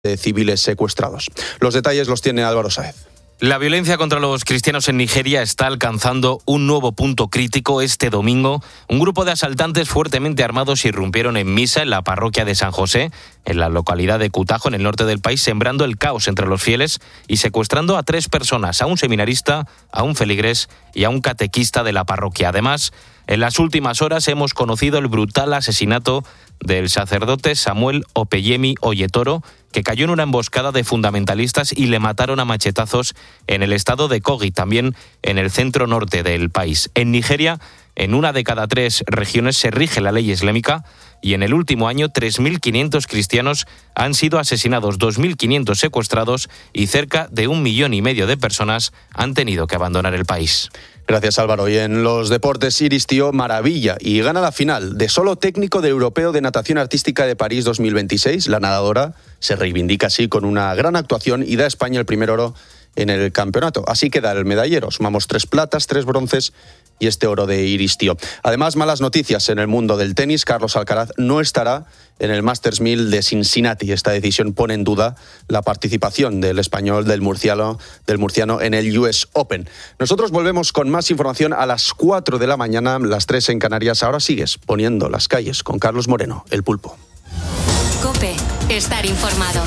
de civiles secuestrados. Los detalles los tiene Álvaro Sáez. La violencia contra los cristianos en Nigeria está alcanzando un nuevo punto crítico. Este domingo, un grupo de asaltantes fuertemente armados irrumpieron en misa en la parroquia de San José, en la localidad de Kutajo, en el norte del país, sembrando el caos entre los fieles y secuestrando a 3 personas, a un seminarista, a un feligrés y a un catequista de la parroquia. Además, en las últimas horas hemos conocido el brutal asesinato del sacerdote Samuel Opeyemi Oyetoro, que cayó en una emboscada de fundamentalistas y le mataron a machetazos en el estado de Kogi, también en el centro norte del país. En Nigeria, en una de cada 3 regiones se rige la ley islámica y en el último año 3.500 cristianos han sido asesinados, 2.500 secuestrados y cerca de 1,5 millones de personas han tenido que abandonar el país. Gracias, Álvaro. Y en los deportes, Iris Tío maravilla y gana la final de solo técnico del Europeo de Natación Artística de París 2026. La nadadora se reivindica así con una gran actuación y da a España el primer oro en el campeonato. Así queda el medallero. Sumamos 3 platas, 3 bronces y este oro de Iris Tío. Además, malas noticias en el mundo del tenis. Carlos Alcaraz no estará en el Masters 1000 de Cincinnati. Esta decisión pone en duda la participación del español, del murciano en el US Open. Nosotros volvemos con más información a las 4 de la mañana, las 3 en Canarias. Ahora sigues poniendo las calles con Carlos Moreno, el Pulpo. COPE, estar informado.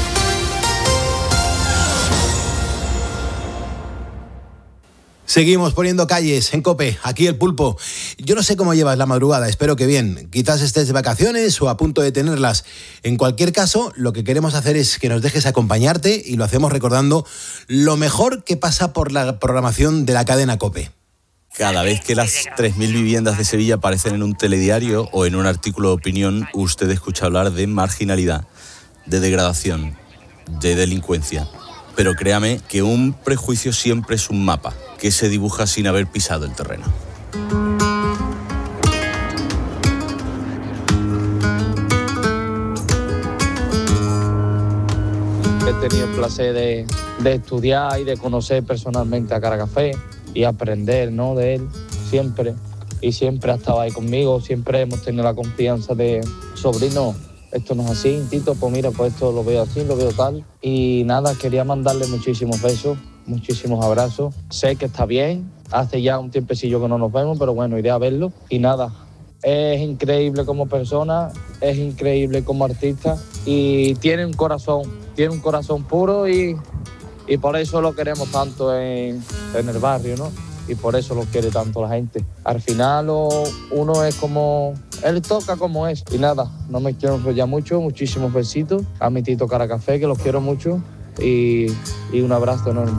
Seguimos poniendo calles en COPE, aquí el Pulpo. Yo no sé cómo llevas la madrugada, espero que bien. Quizás estés de vacaciones o a punto de tenerlas. En cualquier caso, lo que queremos hacer es que nos dejes acompañarte y lo hacemos recordando lo mejor que pasa por la programación de la cadena COPE. Cada vez que las 3.000 viviendas de Sevilla aparecen en un telediario o en un artículo de opinión, usted escucha hablar de marginalidad, de degradación, de delincuencia. Pero créame que un prejuicio siempre es un mapa que se dibuja sin haber pisado el terreno. He tenido el placer de estudiar y de conocer personalmente a Caracafé y aprender, ¿no?, de él siempre. Y siempre ha estado ahí conmigo, siempre hemos tenido la confianza de sobrino. Esto no es así, Tito, pues mira, pues esto lo veo así, lo veo tal. Y nada, quería mandarle muchísimos besos, muchísimos abrazos. Sé que está bien, hace ya un tiempecillo que no nos vemos, pero bueno, iré a verlo. Y nada, es increíble como persona, es increíble como artista y tiene un corazón puro y por eso lo queremos tanto en el barrio, ¿no? Y por eso lo quiere tanto la gente. Al final uno es como... Él toca como es. Y nada, no me quiero enrollar mucho. Muchísimos besitos a mi Tito Caracafé, que los quiero mucho. Y un abrazo enorme.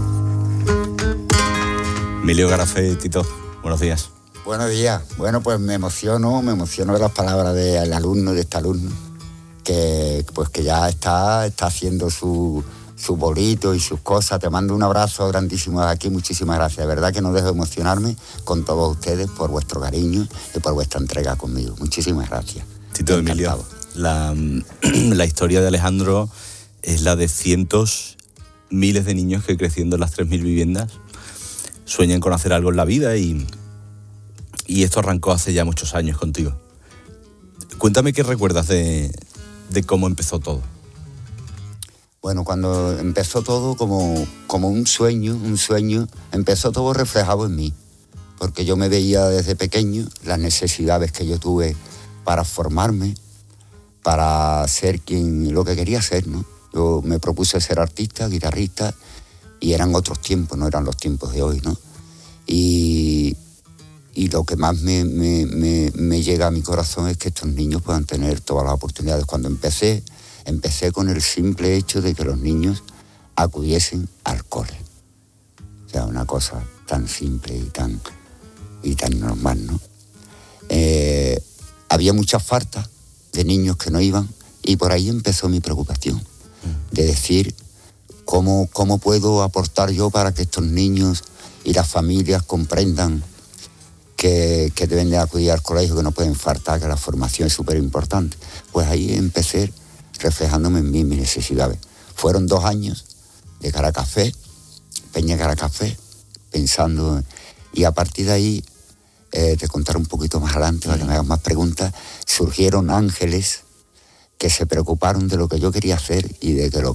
Emilio Carafé, Tito, buenos días. Buenos días. Bueno, pues me emociono de las palabras del alumno, de este alumno, que ya está haciendo su bolito y sus cosas. Te mando un abrazo grandísimo de aquí, muchísimas gracias. De verdad que no dejo de emocionarme con todos ustedes por vuestro cariño y por vuestra entrega conmigo. Muchísimas gracias. Tito, Emilio, la historia de Alejandro es la de cientos, miles de niños que creciendo en las 3.000 viviendas sueñan con hacer algo en la vida y esto arrancó hace ya muchos años contigo. Cuéntame qué recuerdas de cómo empezó todo. Bueno, cuando empezó todo como un sueño, empezó todo reflejado en mí, porque yo me veía desde pequeño las necesidades que yo tuve para formarme, para ser lo que quería ser, ¿no? Yo me propuse ser artista, guitarrista, y eran otros tiempos, no eran los tiempos de hoy, ¿no? Y lo que más me llega a mi corazón es que estos niños puedan tener todas las oportunidades. Cuando empecé con el simple hecho de que los niños acudiesen al cole. O sea, una cosa tan simple y tan normal, ¿no? Había muchas faltas de niños que no iban y por ahí empezó mi preocupación de decir cómo puedo aportar yo para que estos niños y las familias comprendan que deben de acudir al colegio, que no pueden faltar, que la formación es súper importante. Pues ahí empecé reflejándome en mí, mis necesidades. Fueron 2 años de Caracafé, Peña Caracafé, pensando... Y a partir de ahí, te contaré un poquito más adelante, para que me hagas más preguntas, surgieron ángeles que se preocuparon de lo que yo quería hacer y de que lo